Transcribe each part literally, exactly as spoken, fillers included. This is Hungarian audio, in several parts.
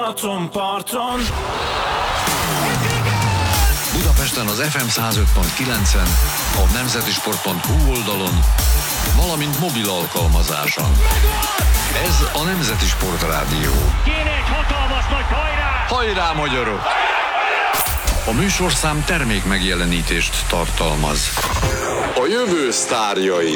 Balatonparton. Budapesten az ef em száz öt pont kilencen, a nemzeti sport pont hu oldalon, valamint mobil alkalmazáson. Ez a Nemzeti Sport Rádió. Kéne egy hatalmas nagy hajrá! Hajrá, magyarok! A műsorszám termék megjelenítést tartalmaz. A jövő sztárjai.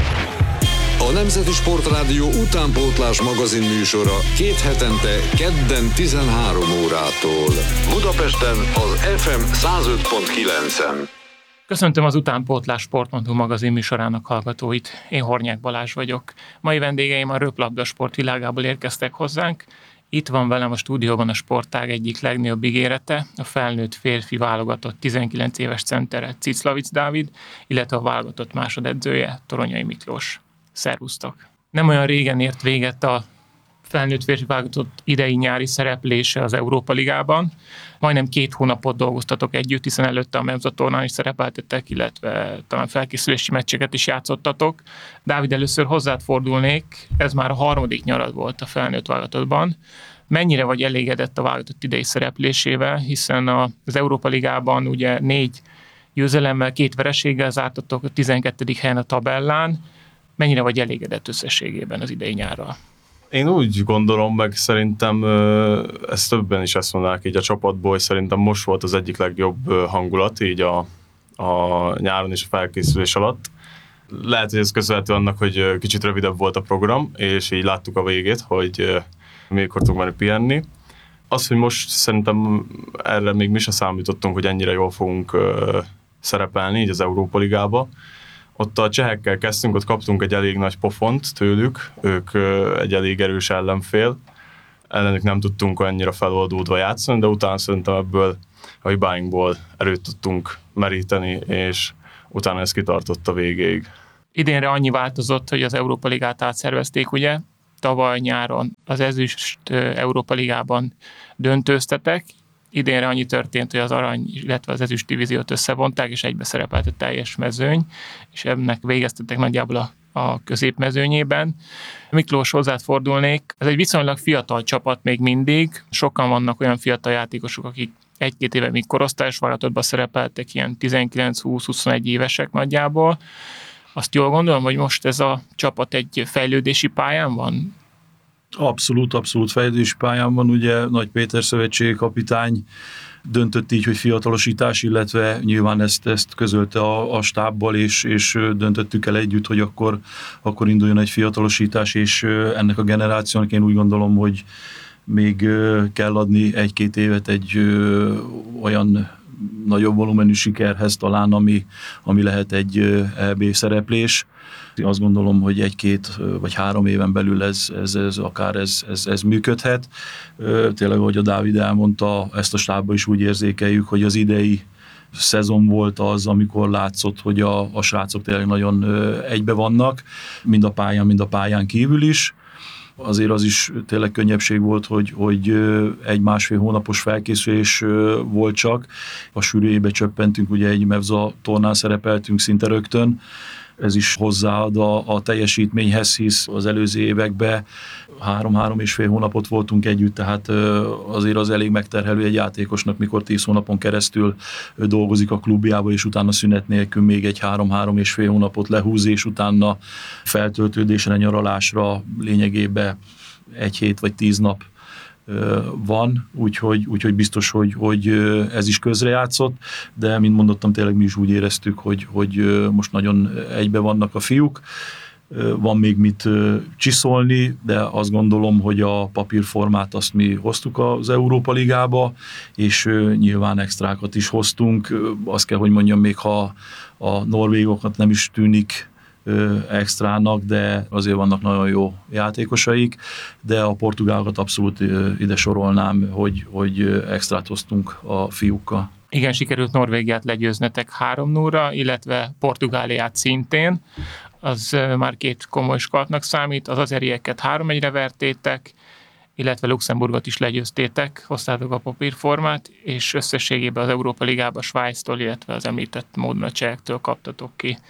A Nemzeti Sport Rádió utánpótlás magazin műsora két hetente kedden tizenhárom órától. Budapesten az ef em száz öt pont kilencen. Köszöntöm az Utánpótlás Sport pont hu magazin műsorának hallgatóit. Én Hornyák Balázs vagyok. Mai vendégeim a röplabda sportvilágából érkeztek hozzánk. Itt van velem a stúdióban a sportág egyik legnagyobb ígérete, a felnőtt férfi válogatott tizenkilenc éves centere Ciclavics Dávid, illetve a válogatott másodedzője Toronyai Miklós. Szervusztok! Nem olyan régen ért véget a felnőtt férfi válogatott idei nyári szereplése az Európa Ligában. Majdnem két hónapot dolgoztatok együtt, hiszen előtte a Memza tornán is szerepeltetek, illetve talán felkészülési meccseket is játszottatok. Dávid, először hozzád fordulnék, ez már a harmadik nyarad volt a felnőtt válogatottban. Mennyire vagy elégedett a válogatott idei szereplésével, hiszen az Európa Ligában ugye négy győzelemmel, két vereséggel zártatok a tizenkettedik helyen a tabellán. Mennyire vagy elégedett összességében az idei nyárral? Én úgy gondolom, meg szerintem ezt többen is ezt mondanák így a csapatból, hogy szerintem most volt az egyik legjobb hangulat így a, a nyáron és a felkészülés alatt. Lehet, hogy ez köszönhető annak, hogy kicsit rövidebb volt a program, és így láttuk a végét, hogy mikor tudunk menni pihenni. Az, hogy most szerintem erre még mi se számítottunk, hogy ennyire jól fogunk szerepelni így az Európa Ligába. Ott a csehekkel kezdtünk, ott kaptunk egy elég nagy pofont tőlük, ők egy elég erős ellenfél, ellenük nem tudtunk annyira feloldódva játszani, de utána szerintem ebből a hibáinkból erőt tudtunk meríteni, és utána ez kitartott a végéig. Idénre annyi változott, hogy az Európa Ligát átszervezték, ugye? Tavaly nyáron az ezüst Európa Ligában döntőztetek, idénre annyi történt, hogy az arany, illetve az ezüst divíziót összevonták, és egybe szerepelt a teljes mezőny, és ennek végeztetek nagyjából a, a középmezőnyében. Miklós, hozzád fordulnék. Ez egy viszonylag fiatal csapat még mindig. Sokan vannak olyan fiatal játékosok, akik egy-két éve még korosztályos válogatottban szerepeltek, ilyen tizenkilenc-húsz-huszonegy évesek nagyjából. Azt jól gondolom, hogy most ez a csapat egy fejlődési pályán van? Abszolút, abszolút fejlődési pályán van, ugye Nagy Péter szövetségi kapitány döntött így, hogy fiatalosítás, illetve nyilván ezt, ezt közölte a, a stábbal, és, és döntöttük el együtt, hogy akkor, akkor induljon egy fiatalosítás, és ennek a generációnak én úgy gondolom, hogy még kell adni egy-két évet egy ö, olyan nagyobb volumenű sikerhez talán, ami, ami lehet egy é bé szereplés. Azt gondolom, hogy egy-két vagy három éven belül ez, ez, ez akár ez, ez, ez működhet. Tényleg, ahogy a Dávid elmondta, ezt a stábban is úgy érzékeljük, hogy az idei szezon volt az, amikor látszott, hogy a, a srácok tényleg nagyon egybe vannak, mind a pályán, mind a pályán kívül is. Azért az is tényleg könnyebbség volt, hogy, hogy egy-másfél hónapos felkészülés volt csak. A sűrűjébe csöppentünk, ugye egy Mevza tornán szerepeltünk szinte rögtön. Ez is hozzáad a, a teljesítményhez, hisz az előző években három-három és fél hónapot voltunk együtt, tehát azért az elég megterhelő egy játékosnak, mikor tíz hónapon keresztül dolgozik a klubjába, és utána szünet nélkül még egy három-három és fél hónapot lehúz, és utána feltöltődésre, nyaralásra lényegében egy hét vagy tíz nap van, úgyhogy, úgyhogy biztos, hogy, hogy ez is közrejátszott, de mint mondottam, tényleg mi is úgy éreztük, hogy, hogy most nagyon egybe vannak a fiúk. Van még mit csiszolni, de azt gondolom, hogy a papírformát azt mi hoztuk az Európa Ligába, és nyilván extrákat is hoztunk. Azt kell, hogy mondjam, még ha a norvégokat nem is tűnik extrának, de azért vannak nagyon jó játékosaik, de a portugálokat abszolút ide sorolnám, hogy, hogy extrát hoztunk a fiúkkal. Igen, sikerült Norvégiát legyőznetek három nullra, illetve Portugáliát szintén. Az már két komoly skalpnak számít, az azerieket három egyre vertétek, illetve Luxemburgot is legyőztétek, hoztátok a papírformát, és összességében az Európa Ligában Svájctól, illetve az említett módon a csehektől kaptatok ki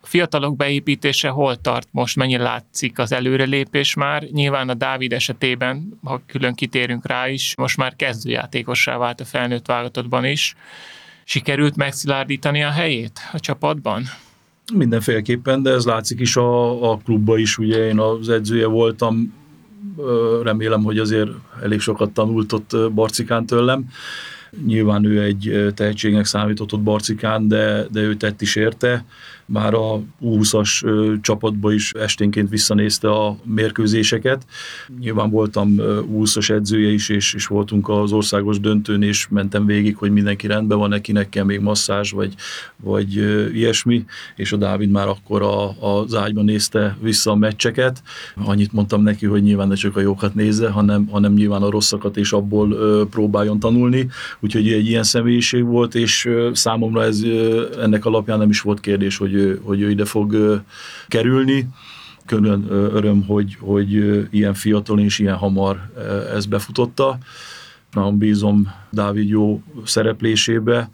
A fiatalok beépítése hol tart most, mennyire látszik az előrelépés már? Nyilván a Dávid esetében, ha külön kitérünk rá is, most már kezdőjátékossá vált a felnőtt válogatottban is. Sikerült megszilárdítani a helyét a csapatban? Mindenféleképpen, de ez látszik is a, a klubban is, ugye én az edzője voltam, remélem, hogy azért elég sokat tanult ott Barcikán tőlem. Nyilván ő egy tehetségnek számított ott Barcikán, de, de ő tett is érte. Már a U húszas csapatba is esténként visszanézte a mérkőzéseket. Nyilván voltam U húszas edzője is, és, és voltunk az országos döntőn, és mentem végig, hogy mindenki rendben van, nekinek kell még masszázs, vagy, vagy ilyesmi, és a Dávid már akkor a, az ágyban nézte vissza a meccseket. Annyit mondtam neki, hogy nyilván ne csak a jókat nézze, hanem, hanem nyilván a rosszakat, és abból ö, próbáljon tanulni. Úgyhogy egy ilyen személyiség volt, és ö, számomra ez ö, ennek alapján nem is volt kérdés, hogy Hogy, hogy ő ide fog uh, kerülni. Külön uh, öröm, hogy, hogy uh, ilyen fiatalon és ilyen hamar uh, ez befutotta. Nagyon bízom Dávid jó szereplésébe,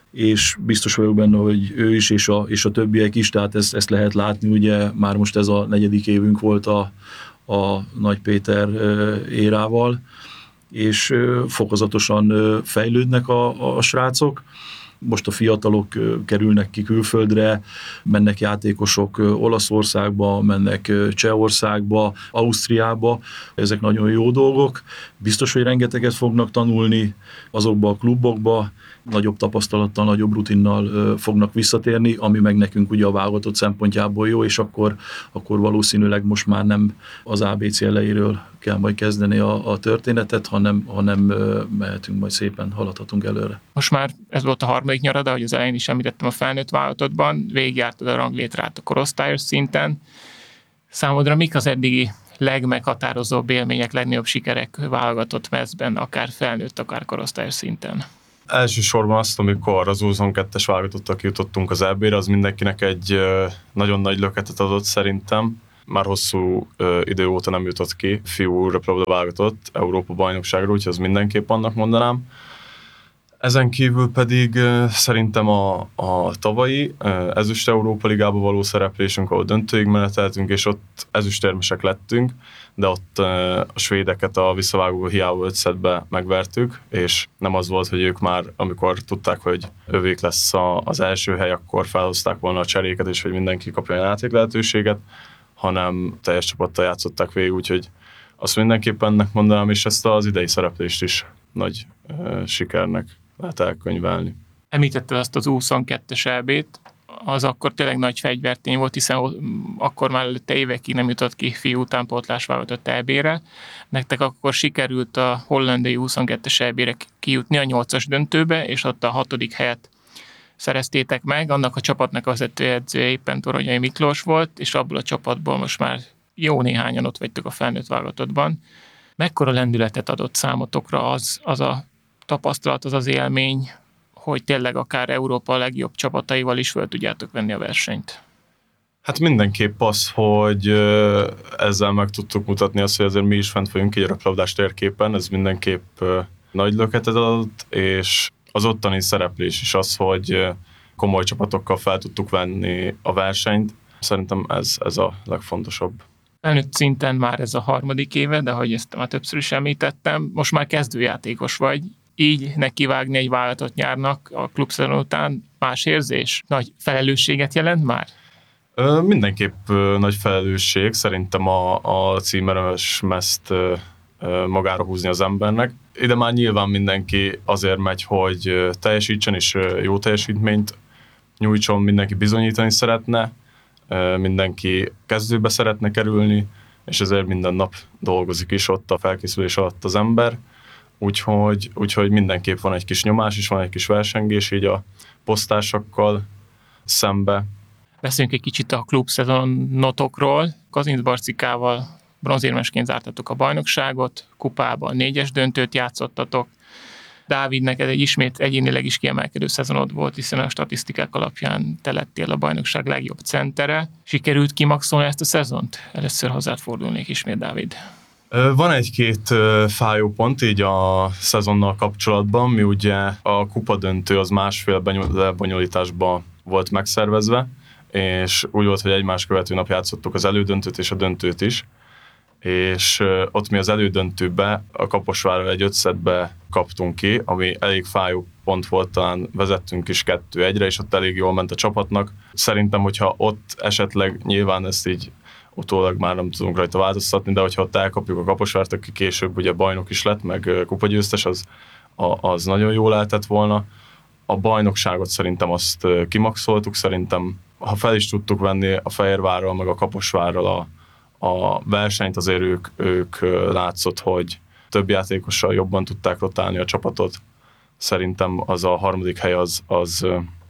és biztos vagyok benne, hogy ő is, és a, és a többiek is, tehát ezt, ezt lehet látni, ugye már most ez a negyedik évünk volt a, a Nagy Péter uh, érával, és uh, fokozatosan uh, fejlődnek a, a srácok. Most a fiatalok kerülnek ki külföldre, mennek játékosok Olaszországba, mennek Csehországba, Ausztriába, ezek nagyon jó dolgok. Biztos, hogy rengeteget fognak tanulni azokba a klubokba, nagyobb tapasztalattal, nagyobb rutinnal fognak visszatérni, ami meg nekünk ugye a válogatott szempontjából jó, és akkor, akkor valószínűleg most már nem az á bé cé elejéről kell majd kezdeni a, a történetet, hanem, hanem mehetünk majd szépen, haladhatunk előre. Most már ez volt a harmadik nyarad, ahogy az elején is említettem a felnőtt válogatottban, végigjártad a ranglétrát a korosztályos szinten. Számodra mik az eddigi legmeghatározóbb élmények, legnagyobb sikerek válogatott mezben, akár felnőtt, akár korosztályos szinten? Elsősorban azt, amikor az U huszonkettes válogatottak jutottunk az é bére, az mindenkinek egy nagyon nagy löketet adott szerintem. Már hosszú idő óta nem jutott ki fiú röplabda válogatott Európa bajnokságra, úgyhogy az mindenképp annak mondanám. Ezen kívül pedig uh, szerintem a, a tavalyi uh, ezüst Európa Ligába való szereplésünk, ahol döntőig meneteltünk, és ott ezüstérmesek lettünk, de ott uh, a svédeket a visszavágó hiába öt szettbe megvertük, és nem az volt, hogy ők már, amikor tudták, hogy övék lesz a, az első hely, akkor felhozták volna a cseréket, és hogy mindenki kapja a játék lehetőséget, hanem teljes csapattal játszották végig, úgyhogy azt mindenképpen ennek mondanám, és ezt az idei szereplést is nagy uh, sikernek lehet elkönyvelni. Említetted azt az U huszonkettes é bét, az akkor tényleg nagy fegyvertény volt, hiszen akkor már előtte évekig nem jutott ki fiú utánpótlás válogatott é bére. Nektek akkor sikerült a hollandai U huszonkettes é bére kijutni a nyolcas döntőbe, és ott a hatodik helyet szereztétek meg. Annak a csapatnak a vezetőedzője éppen Toronyai Miklós volt, és abból a csapatból most már jó néhányan ott vagytok a felnőtt válogatottban. Mekkora lendületet adott számotokra az, az a tapasztalat, az az élmény, hogy tényleg akár Európa legjobb csapataival is fel tudjátok venni a versenyt? Hát mindenképp az, hogy ezzel meg tudtuk mutatni azt, hogy azért mi is fent vagyunk így a röplabdás térképen, ez mindenképp nagy löketet adott, és az ottani szereplés is az, hogy komoly csapatokkal fel tudtuk venni a versenyt. Szerintem ez, ez a legfontosabb. Felnőtt szinten már ez a harmadik éve, de ahogy ezt már többször is említettem, most már kezdőjátékos vagy, így nekivágni egy vállalatot nyárnak a klubszezon után más érzés? Nagy felelősséget jelent már? Ö, mindenképp ö, nagy felelősség, szerintem a, a címeres mezt ö, ö, magára húzni az embernek. Ide már nyilván mindenki azért megy, hogy teljesítsen és jó teljesítményt nyújtson, mindenki bizonyítani szeretne, ö, mindenki kezdőbe szeretne kerülni, és ezért minden nap dolgozik is ott a felkészülés alatt az ember. Úgyhogy, úgyhogy mindenképp van egy kis nyomás, és van egy kis versengés így a posztársakkal szembe. Beszéljünk egy kicsit a klubszezonotokról. Kazinc Barcikával bronzérmesként zártatok a bajnokságot, kupában négyes döntőt játszottatok. Dávid, neked egy ismét egyénileg is kiemelkedő szezonod volt, hiszen a statisztikák alapján te lettél a bajnokság legjobb centere. Sikerült kimaxolni ezt a szezont? Először hozzád fordulnék ismét, Dávid. Van egy-két fájó pont így a szezonnal kapcsolatban, mi ugye a kupadöntő az másfél lebonyolításban volt megszervezve, és úgy volt, hogy egymás követő nap játszottuk az elődöntőt és a döntőt is, és ott mi az elődöntőbe a Kaposvárral egy öt kaptunk ki, ami elég fájó pont volt, talán vezettünk is kettő egyre, és ott elég jól ment a csapatnak. Szerintem, hogyha ott esetleg, nyilván ezt így utólag már nem tudunk rajta változtatni, de hogyha ott elkapjuk a Kaposvárt, aki később ugye bajnok is lett, meg kupagyőztes, az, az nagyon jól lehetett volna. A bajnokságot szerintem azt kimaxoltuk, szerintem ha fel is tudtuk venni a Fehérvárral, meg a Kaposvárral a, a versenyt, azért ők, ők látszott, hogy több játékossal jobban tudták rotálni a csapatot. Szerintem az a harmadik hely az, az,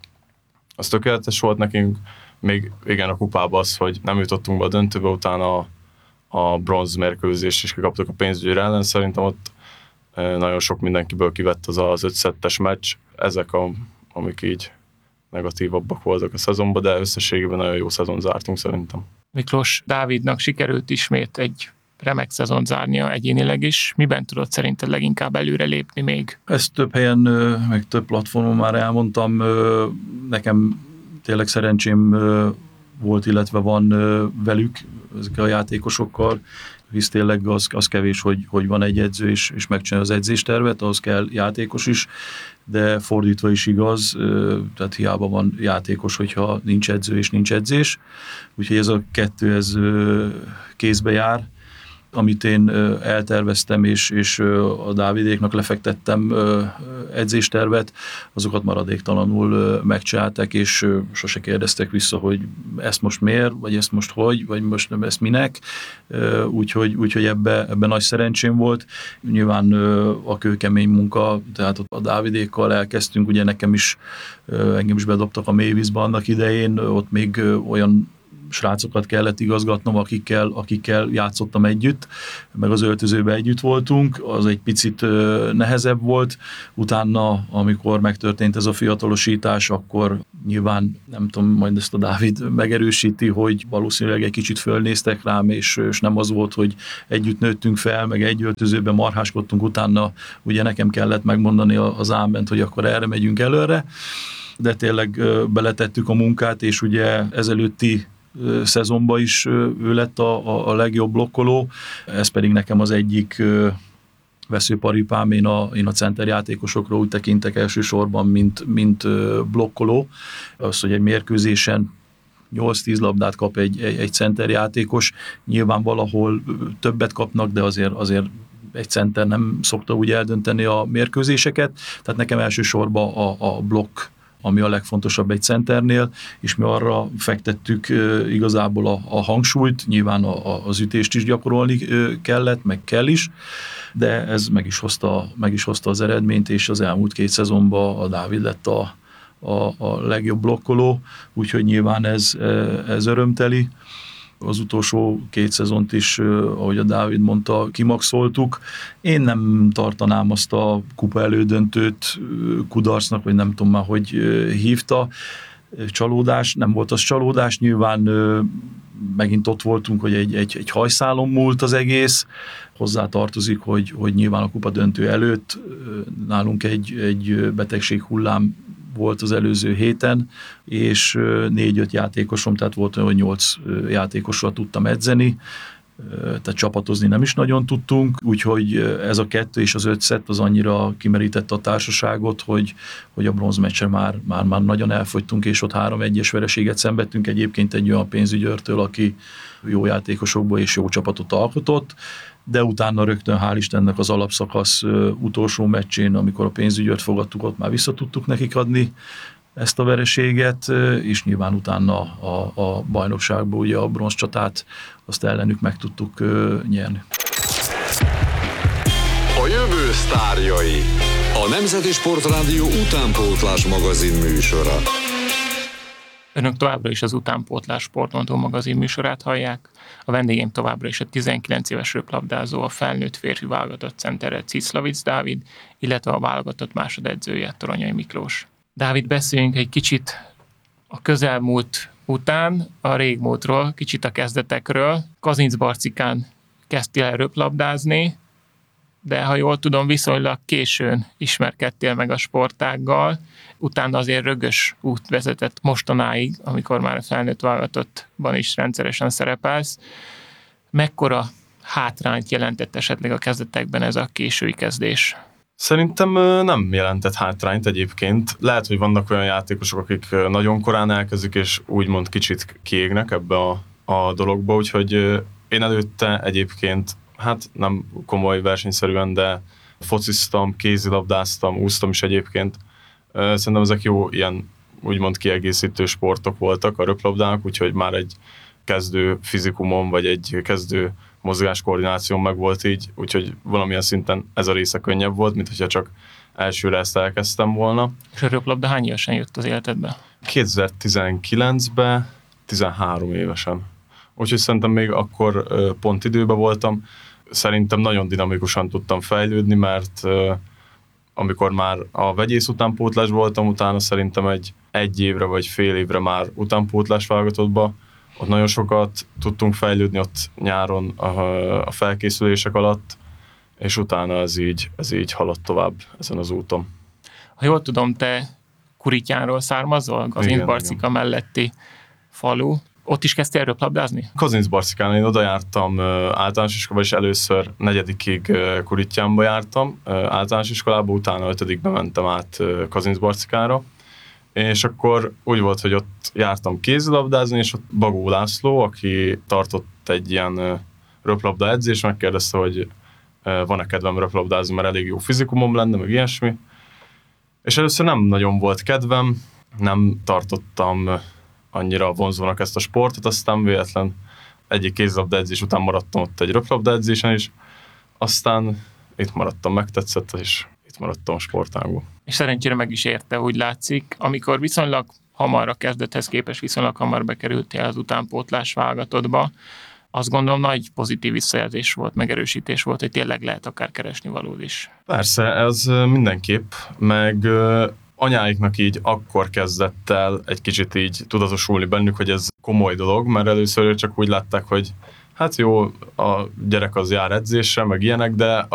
az tökéletes volt nekünk. Még igen, a kupában az, hogy nem jutottunk be a döntőbe, utána a, a bronz mérkőzést is kikaptuk a pénzügyőr ellen. Szerintem ott nagyon sok mindenkiből kivett az az ötszettes meccs. Ezek, a, amik így negatívabbak voltak a szezonban, de összességében nagyon jó szezon zártunk szerintem. Miklós Dávidnak sikerült ismét egy remek szezon zárnia egyénileg is. Miben tudod szerinted leginkább előre lépni még? Ezt több helyen, meg több platformon már elmondtam. Nekem tényleg szerencsém volt, illetve van velük, ezekkel a játékosokkal, hisz tényleg az, az kevés, hogy, hogy van egy edző, és, és megcsinálja az edzéstervet, ahhoz kell játékos is, de fordítva is igaz, tehát hiába van játékos, hogyha nincs edző és nincs edzés. Úgyhogy ez a kettő, ez kézbe jár. Amit én elterveztem, és, és a Dávidéknak lefektettem edzéstervet, azokat maradéktalanul megcsinálták, és sose kérdeztek vissza, hogy ezt most miért, vagy ezt most hogy, vagy most nem ezt minek, úgyhogy, úgyhogy ebbe, ebbe nagy szerencsém volt. Nyilván a kőkemény munka, tehát a Dávidékkal elkezdtünk, ugye nekem is, engem is bedobtak a mélyvízbe annak idején, ott még olyan srácokat kellett igazgatnom, akikkel, akikkel játszottam együtt, meg az öltözőben együtt voltunk, az egy picit nehezebb volt. Utána, amikor megtörtént ez a fiatalosítás, akkor nyilván, nem tudom, majd ezt a Dávid megerősíti, hogy valószínűleg egy kicsit fölnéztek rám, és, és nem az volt, hogy együtt nőttünk fel, meg egy öltözőben marháskodtunk, utána ugye nekem kellett megmondani az áment, hogy akkor erre megyünk előre, de tényleg beletettük a munkát, és ugye ezelőtti szezonban is ő lett a, a, a legjobb blokkoló, ez pedig nekem az egyik veszőparipám, én a, én a centerjátékosokra úgy tekintek elsősorban, mint, mint blokkoló. Az, hogy egy mérkőzésen nyolc-tíz labdát kap egy, egy, egy centerjátékos, nyilván valahol többet kapnak, de azért, azért egy center nem szokta úgy eldönteni a mérkőzéseket, tehát nekem elsősorban a, a blokk, ami a legfontosabb egy centernél, és mi arra fektettük igazából a, a hangsúlyt, nyilván a, a, az ütést is gyakorolni kellett, meg kell is, de ez meg is hozta, meg is hozta az eredményt, és az elmúlt két szezonban a Dávid lett a, a, a legjobb blokkoló, úgyhogy nyilván ez, ez örömteli. Az utolsó két szezont is, ahogy a Dávid mondta, kimaxoltuk. Én nem tartanám azt a kupa elődöntőt kudarcnak, vagy nem tudom már, hogy hívta. Csalódás, nem volt az csalódás, nyilván megint ott voltunk, hogy egy, egy, egy hajszálon múlt az egész. Hozzá tartozik, hogy, hogy nyilván a kupa döntő előtt nálunk egy, egy betegség hullám volt az előző héten, és négy-öt játékosom, tehát volt olyan, hogy nyolc játékosra tudtam edzeni, tehát csapatozni nem is nagyon tudtunk, úgyhogy ez a kettő és az öt szett az annyira kimerítette a társaságot, hogy, hogy a bronzmeccse már, már, már nagyon elfogytunk, és ott három egyes vereséget szenvedtünk egyébként egy olyan pénzügyőrtől, aki jó játékosokból és jó csapatot alkotott, de utána rögtön hál' Istennek az alapszakasz utolsó meccsén, amikor a pénzügyőrt fogadtuk, ott már vissza tudtuk nekik adni ezt a vereséget, és nyilván utána a, a bajnokságban ugye a bronzcsatát azt ellenük meg tudtuk nyerni. A jövő sztárjai. A Nemzeti Sportrádió utánpótlás magazin műsora. Önök továbbra is az Utánpótlás Sportpontú magazin műsorát hallják. A vendégém továbbra is a tizenkilenc éves röplabdázó, a felnőtt férfi válogatott centere Ciclavics Dávid, illetve a válogatott másodedzője Toronyai Miklós. Dávid, beszéljünk egy kicsit a közelmúlt után, a régmúltról, kicsit a kezdetekről. Kazincbarcikán kezdtél el röplabdázni, de ha jól tudom, viszonylag későn ismerkedtél meg a sportággal, utána azért rögös út vezetett mostanáig, amikor már a felnőtt válogatottban is rendszeresen szerepelsz. Mekkora hátrányt jelentett esetleg a kezdetekben ez a késői kezdés? Szerintem nem jelentett hátrányt egyébként. Lehet, hogy vannak olyan játékosok, akik nagyon korán elkezdik, és úgymond kicsit kiégnek ebbe a, a dologba, úgyhogy én előtte egyébként, hát nem komoly versenyszerűen, de fociztam, kézilabdáztam, úsztam is egyébként. Szerintem ezek jó ilyen úgymond kiegészítő sportok voltak a röplabdának, úgyhogy már egy kezdő fizikumon, vagy egy kezdő mozgáskoordináción meg volt így, úgyhogy valamilyen szinten ez a része könnyebb volt, mint hogyha csak elsőre ezt elkezdtem volna. És a röplabda hány évesen jött az életedbe? kétezer-tizenkilencben, tizenhárom évesen. Úgyhogy szerintem még akkor pont időben voltam. Szerintem nagyon dinamikusan tudtam fejlődni, mert amikor már a vegyész utánpótlás voltam, utána szerintem egy, egy évre vagy fél évre már utánpótlás válogatottba. Ott nagyon sokat tudtunk fejlődni ott nyáron a, a felkészülések alatt, és utána ez így, ez így haladt tovább ezen az úton. Ha jól tudom, te Kurityánról származol, az Kazincbarcika melletti falu. Ott is kezdtél röplabdázni? Kazincbarcikán én oda jártam általános iskolába, és először negyedikig Kurityánba jártam általános iskolába, utána ötödikbe mentem át Kazincbarcikára. És akkor úgy volt, hogy ott jártam kézilabdázni, és ott Bagó László, aki tartott egy ilyen röplabda edzést, megkérdezte, hogy van-e kedvem röplabdázni, mert elég jó fizikumom lenne, meg ilyesmi. És először nem nagyon volt kedvem, nem tartottam annyira vonzónak ezt a sportot, aztán véletlen egyik kézilabda edzés után maradtam ott egy röplabda edzésen is, aztán itt maradtam, megtetszett, és itt maradtam a sportágból. És szerencsére meg is érte, úgy látszik. Amikor viszonylag hamar a kezdethez képest viszonylag hamar bekerültél az utánpótlás válogatottba, azt gondolom nagy pozitív visszajelzés volt, megerősítés volt, hogy tényleg lehet akár keresni valód is. Persze, ez mindenképp, meg anyáiknak így akkor kezdett el egy kicsit így tudatosulni bennük, hogy ez komoly dolog, mert először csak úgy látták, hogy hát jó, a gyerek az jár edzésre, meg ilyenek, de